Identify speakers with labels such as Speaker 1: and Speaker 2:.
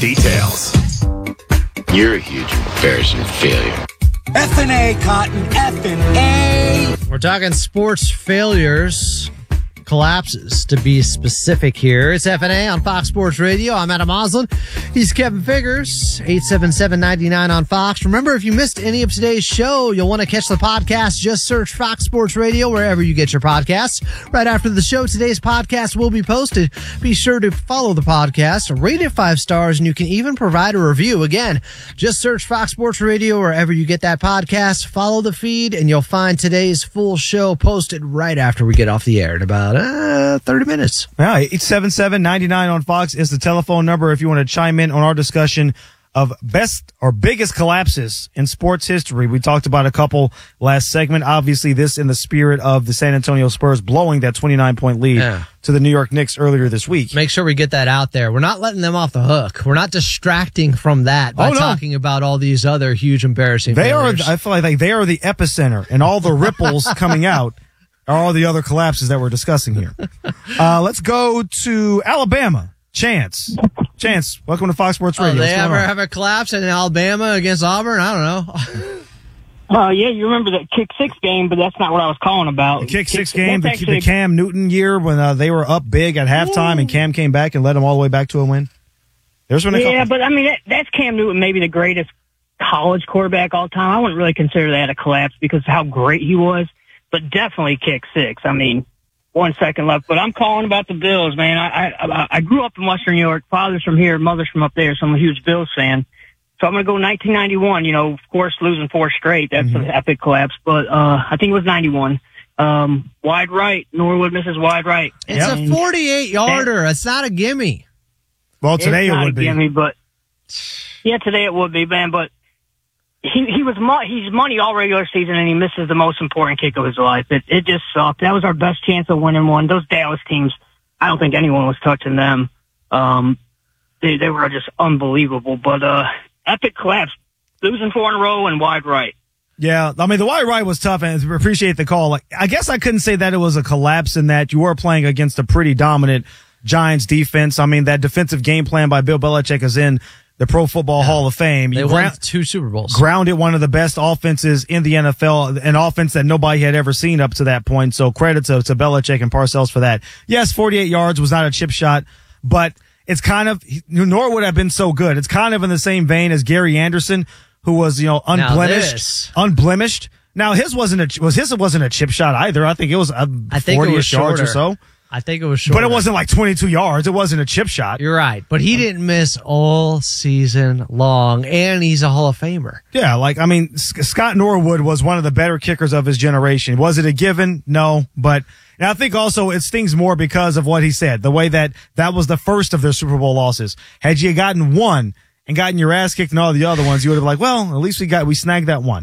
Speaker 1: Details.
Speaker 2: You're a huge embarrassing failure.
Speaker 3: F&A, Cotton, F&A.
Speaker 4: We're talking sports failures, collapses to be specific here. It's F&A on Fox Sports Radio. I'm Adam Oslin. He's Kevin Figures, 877-99 on Fox. Remember, if you missed any of today's show, you'll want to catch the podcast. Just search Fox Sports Radio wherever you get your podcasts. Right after the show, today's podcast will be posted. Be sure to follow the podcast, rate it 5 stars, and you can even provide a review. Again, just search Fox Sports Radio wherever you get that podcast. Follow the feed, and you'll find today's full show posted right after we get off the air in about 30 minutes.
Speaker 5: Yeah, 877-99 on Fox is the telephone number if you want to chime in on our discussion of best or biggest collapses in sports history. We talked about a couple last segment. Obviously, this in the spirit of the San Antonio Spurs blowing that 29-point lead to the New York Knicks earlier this week.
Speaker 4: Make sure we get that out there. We're not letting them off the hook. We're not distracting from that by talking about all these other huge embarrassing failures.
Speaker 5: I feel like they are the epicenter, and all the ripples coming out are all the other collapses that we're discussing here. Let's go to Alabama. Chance, welcome to Fox Sports Radio.
Speaker 4: They ever have a collapse in Alabama against Auburn? I don't
Speaker 6: know. Yeah, you remember that kick six game, but that's not what I was calling about.
Speaker 5: The kick six game, the Cam Newton year when they were up big at halftime and Cam came back and led them all the way back to a win. There's been a couple.
Speaker 6: But I mean, that's Cam Newton, maybe the greatest college quarterback all time. I wouldn't really consider that a collapse because of how great he was, but definitely kick six. I mean, 1 second left, but I'm calling about the Bills, man. I grew up in Western New York. Father's from here, mother's from up there, so I'm a huge Bills fan. So I'm going to go 1991. You know, of course, losing 4 straight. That's an epic collapse, but I think it was 91. Wide right, Norwood misses wide right.
Speaker 4: It's a 48-yarder. It's not a gimme.
Speaker 5: Well, today it would be.
Speaker 6: Gimme, but yeah, today it would be, man. But he's money all regular season, and he misses the most important kick of his life. It just sucked. That was our best chance of winning one. Those Dallas teams, I don't think anyone was touching them. They were just unbelievable. But epic collapse, losing 4 in a row and wide right.
Speaker 5: Yeah, I mean, the wide right was tough, and I appreciate the call. Like, I guess I couldn't say that it was a collapse in that you were playing against a pretty dominant Giants defense. I mean, that defensive game plan by Bill Belichick is in the Pro Football Hall of Fame.
Speaker 4: They won 2 Super Bowls.
Speaker 5: Grounded one of the best offenses in the NFL, an offense that nobody had ever seen up to that point. So credit to Belichick and Parcells for that. Yes, 48 yards was not a chip shot, but it's kind of, nor would have been so good. It's kind of in the same vein as Gary Anderson, who was, unblemished. Now his wasn't a chip shot either. I think it was 40-ish yards or so.
Speaker 4: I think it was short.
Speaker 5: But it wasn't like 22 yards. It wasn't a chip shot.
Speaker 4: You're right. But he didn't miss all season long, and he's a Hall of Famer.
Speaker 5: Yeah, Scott Norwood was one of the better kickers of his generation. Was it a given? No. But and I think also it stings more because of what he said, the way that was the first of their Super Bowl losses. Had you gotten one and gotten your ass kicked in all the other ones, you would have been like, well, at least we snagged that one.